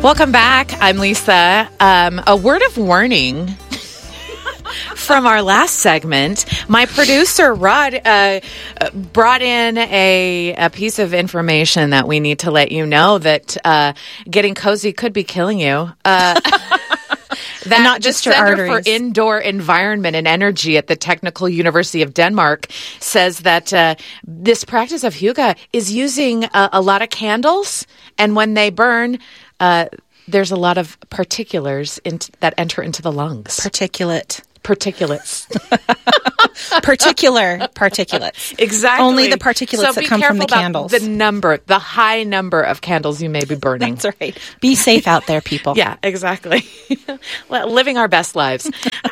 Welcome back. I'm Lisa. A word of warning from our last segment. My producer, Rod, brought in a piece of information that we need to let you know that getting cozy could be killing you. That not just the your Center arteries. for Indoor Environment and Energy at the Technical University of Denmark says that this practice of hygge is using a lot of candles, and when they burn, there's a lot of particulars that enter into the lungs. Particulates. Particular particulates. Exactly. Only the particulates that come from the candles. The high number of candles you may be burning. That's right. Be safe out there, people. Yeah, exactly. Living our best lives.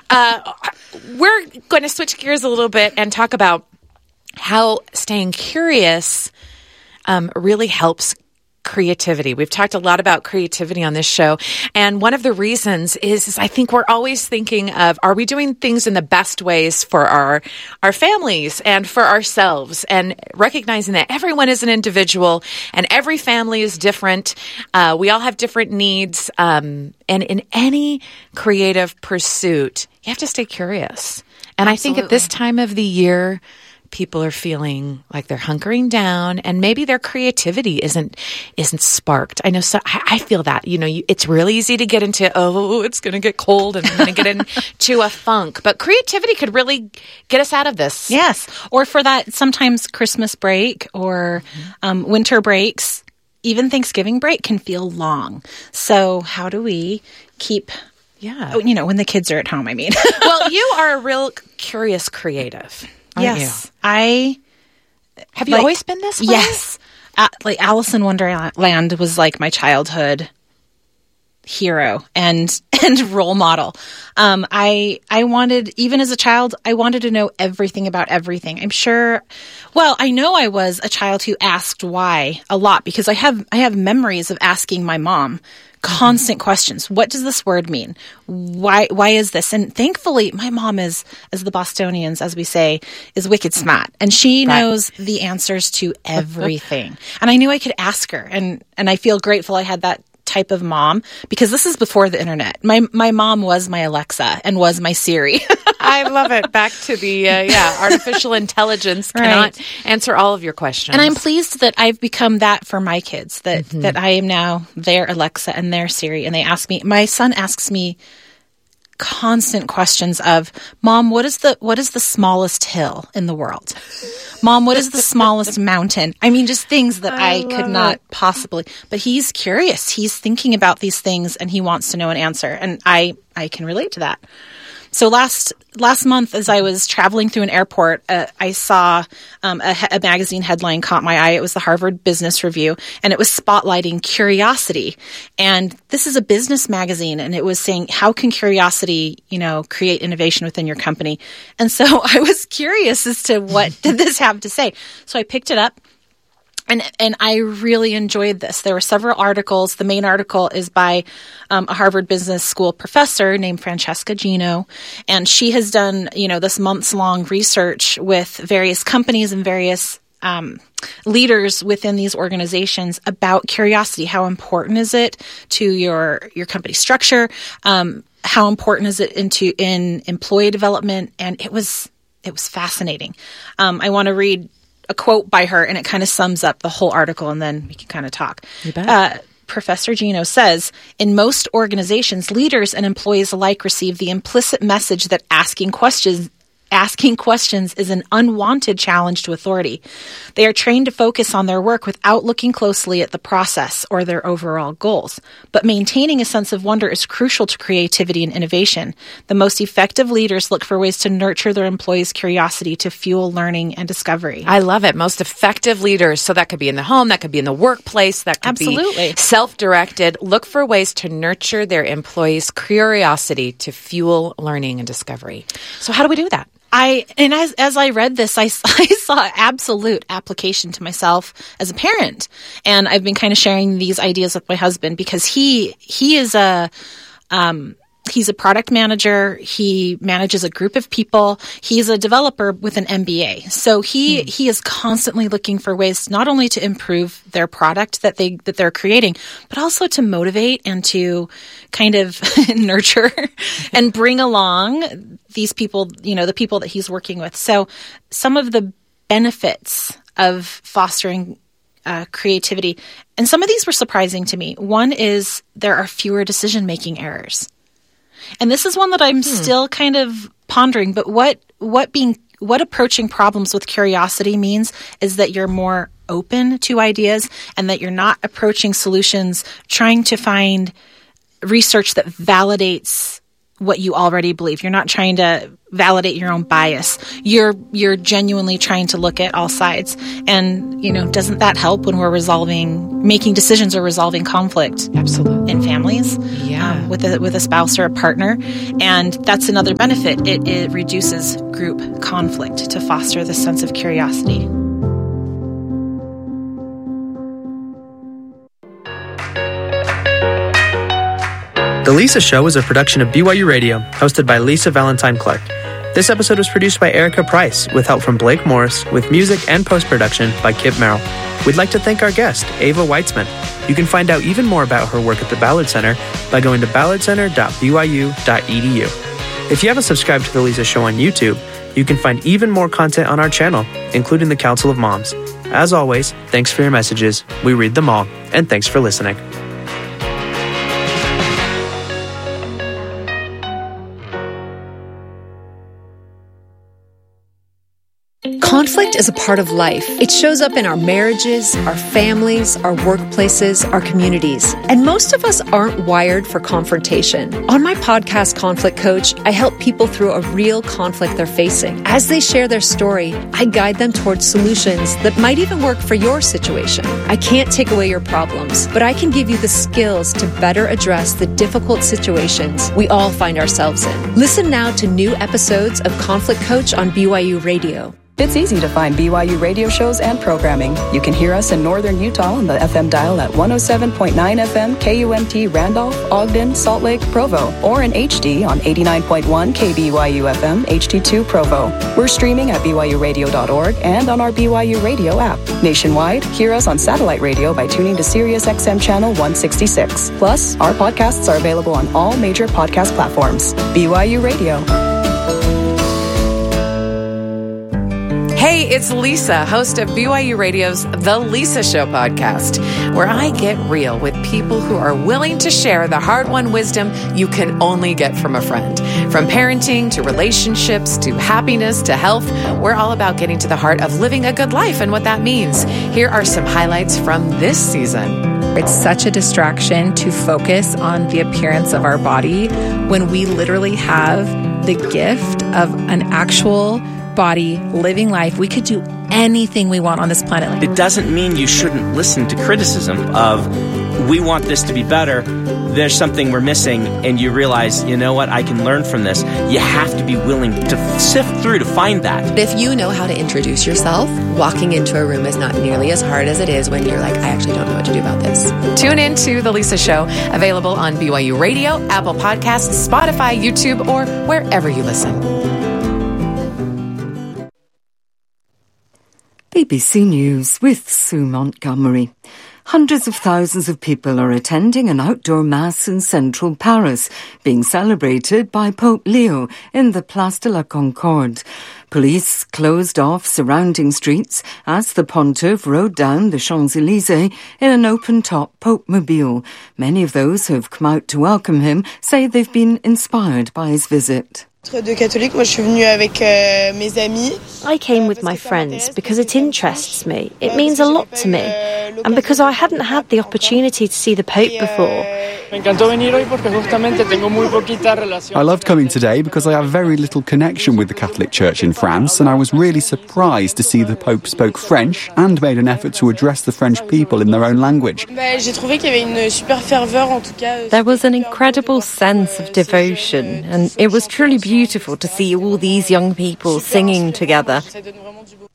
We're going to switch gears a little bit and talk about how staying curious really helps creativity. We've talked a lot about creativity on this show. And one of the reasons is I think we're always thinking of, are we doing things in the best ways for our families and for ourselves? And recognizing that everyone is an individual and every family is different. We all have different needs. And in any creative pursuit, you have to stay curious. And I think at this time of the year, people are feeling like they're hunkering down, and maybe their creativity isn't sparked. I know, so I feel that. It's really easy to get into, it's going to get cold, and I'm going to get into a funk. But creativity could really get us out of this. Yes, or for that sometimes Christmas break or winter breaks, even Thanksgiving break can feel long. So how do we keep? Yeah, when the kids are at home. I mean, well, you are a real curious creative. Yes, Have you always been this way? Yes. Like Alice in Wonderland was like my childhood hero and role model. I wanted, even as a child, I wanted to know everything about everything. I know I was a child who asked why a lot because I have memories of asking my mom constant questions. What does this word mean? Why is this? And thankfully, my mom is, as the Bostonians, as we say, is wicked smart. And she knows the answers to everything. And I knew I could ask her. And I feel grateful I had that type of mom because this is before the internet. My mom was my Alexa and was my Siri. I love it. Back to the, artificial intelligence cannot answer all of your questions. And I'm pleased that I've become that for my kids, that I am now their Alexa and their Siri. And they ask me, my son asks me constant questions of, Mom, what is the smallest hill in the world? Mom, what is the smallest mountain? I mean, just things that I could not possibly, but he's curious. He's thinking about these things and he wants to know an answer. And I can relate to that. So last month, as I was traveling through an airport, I saw a magazine headline caught my eye. It was the Harvard Business Review, and it was spotlighting curiosity. And this is a business magazine, and it was saying, how can curiosity, create innovation within your company? And so I was curious as to what did this have to say. So I picked it up. And I really enjoyed this. There were several articles. The main article is by a Harvard Business School professor named Francesca Gino. And she has done, this months-long research with various companies and various leaders within these organizations about curiosity. How important is it to your company structure? How important is it in employee development? And it was fascinating. I want to read a quote by her, and it kind of sums up the whole article, and then we can kind of talk. You bet. Professor Gino says, in most organizations, leaders and employees alike receive the implicit message that asking questions is an unwanted challenge to authority. They are trained to focus on their work without looking closely at the process or their overall goals. But maintaining a sense of wonder is crucial to creativity and innovation. The most effective leaders look for ways to nurture their employees' curiosity to fuel learning and discovery. I love it. Most effective leaders. So that could be in the home, that could be in the workplace, that could be self-directed. Look for ways to nurture their employees' curiosity to fuel learning and discovery. So how do we do that? As I read this, I saw absolute application to myself as a parent, and I've been kind of sharing these ideas with my husband because he is He's a product manager. He manages a group of people. He's a developer with an MBA. So he is constantly looking for ways not only to improve their product that they're creating, but also to motivate and to kind of nurture and bring along these people, the people that he's working with. So some of the benefits of fostering creativity, and some of these were surprising to me. One is there are fewer decision-making errors. And this is one that I'm still kind of pondering, but what approaching problems with curiosity means is that you're more open to ideas and that you're not approaching solutions trying to find research that validates what you already believe. You're not trying to validate your own bias. You're genuinely trying to look at all sides. And, doesn't that help when we're making decisions or resolving conflict? Absolutely. In families? Yeah. With a spouse or a partner. And that's another benefit. It reduces group conflict to foster this sense of curiosity. The Lisa Show is a production of BYU Radio, hosted by Lisa Valentine Clark. This episode was produced by Erica Price, with help from Blake Morris, with music and post-production by Kip Merrill. We'd like to thank our guest, Ava Weitzman. You can find out even more about her work at the Ballard Center by going to ballardcenter.byu.edu. If you haven't subscribed to The Lisa Show on YouTube, you can find even more content on our channel, including the Council of Moms. As always, thanks for your messages. We read them all, and thanks for listening. Conflict is a part of life. It shows up in our marriages, our families, our workplaces, our communities. And most of us aren't wired for confrontation. On my podcast, Conflict Coach, I help people through a real conflict they're facing. As they share their story, I guide them towards solutions that might even work for your situation. I can't take away your problems, but I can give you the skills to better address the difficult situations we all find ourselves in. Listen now to new episodes of Conflict Coach on BYU Radio. It's easy to find BYU radio shows and programming. You can hear us in northern Utah on the FM dial at 107.9 FM KUMT Randolph, Ogden, Salt Lake, Provo, or in HD on 89.1 KBYU FM HD2 Provo. We're streaming at BYURadio.org and on our BYU Radio app. Nationwide, hear us on satellite radio by tuning to Sirius XM Channel 166. Plus, our podcasts are available on all major podcast platforms. BYU Radio. Hey, it's Lisa, host of BYU Radio's The Lisa Show podcast, where I get real with people who are willing to share the hard-won wisdom you can only get from a friend. From parenting to relationships to happiness to health, we're all about getting to the heart of living a good life and what that means. Here are some highlights from this season. It's such a distraction to focus on the appearance of our body when we literally have the gift of an actual body, living life. We could do anything we want on this planet. It doesn't mean you shouldn't listen to criticism of, we want this to be better, there's something we're missing, and you realize, you know what, I can learn from this. You have to be willing to sift through to find that. If you know how to introduce yourself, walking into a room is not nearly as hard as it is when you're like, I actually don't know what to do about this. Tune in to The Lisa Show, available on BYU Radio, Apple Podcasts, Spotify, YouTube, or wherever you listen. BBC News with Sue Montgomery. Hundreds of thousands of people are attending an outdoor mass in central Paris, being celebrated by Pope Leo in the Place de la Concorde. Police closed off surrounding streets as the pontiff rode down the Champs-Élysées in an open-top Pope-mobile. Many of those who have come out to welcome him say they've been inspired by his visit. I came with my friends because it interests me. It means a lot to me. And because I hadn't had the opportunity to see the Pope before. I loved coming today because I have very little connection with the Catholic Church in France, and I was really surprised to see the Pope spoke French and made an effort to address the French people in their own language. There was an incredible sense of devotion, and it was truly beautiful to see all these young people singing together.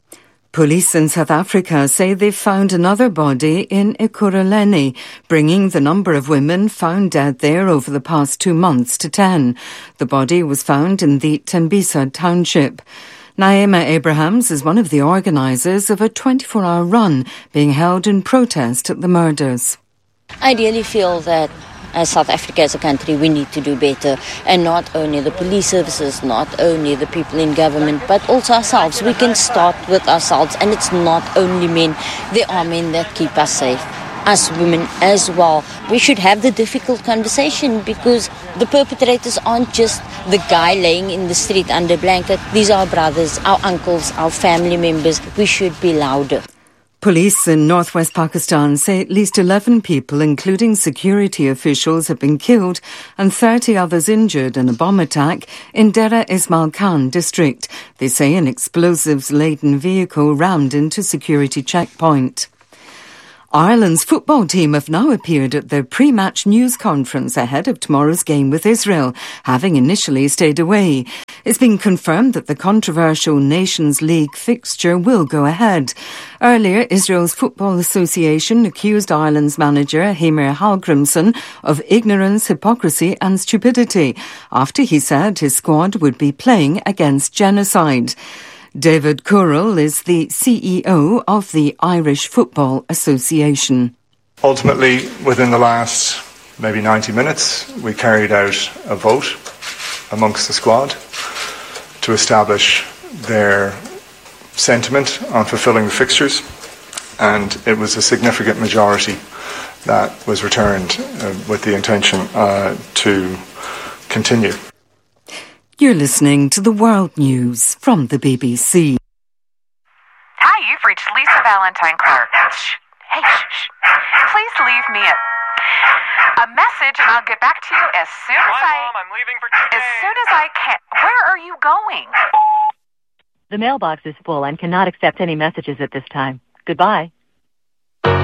Police in South Africa say they've found another body in Ekurhuleni, bringing the number of women found dead there over the past 2 months to 10. The body was found in the Tembisa township. Naima Abrahams is one of the organisers of a 24-hour run being held in protest at the murders. I really feel that as South Africa as a country, we need to do better. And not only the police services, not only the people in government, but also ourselves. We can start with ourselves. And it's not only men. There are men that keep us safe. Us women as well. We should have the difficult conversation because the perpetrators aren't just the guy laying in the street under a blanket. These are our brothers, our uncles, our family members. We should be louder. Police in northwest Pakistan say at least 11 people, including security officials, have been killed and 30 others injured in a bomb attack in Dera Ismail Khan district. They say an explosives-laden vehicle rammed into security checkpoint. Ireland's football team have now appeared at their pre-match news conference ahead of tomorrow's game with Israel, having initially stayed away. It's been confirmed that the controversial Nations League fixture will go ahead. Earlier, Israel's Football Association accused Ireland's manager, Heimir Hallgrímsson, of ignorance, hypocrisy and stupidity after he said his squad would be playing against genocide. David Currell is the CEO of the Irish Football Association. Ultimately, within the last maybe 90 minutes, we carried out a vote amongst the squad to establish their sentiment on fulfilling the fixtures, and it was a significant majority that was returned with the intention to continue. You're listening to the World News from the BBC. Hi, you've reached Lisa Valentine Clark. Shh. Hey, shh. Please leave me a message and I'll get back to you as soon as Mom, I'm leaving for 2 days. As soon as I can. Where are you going? The mailbox is full and cannot accept any messages at this time. Goodbye.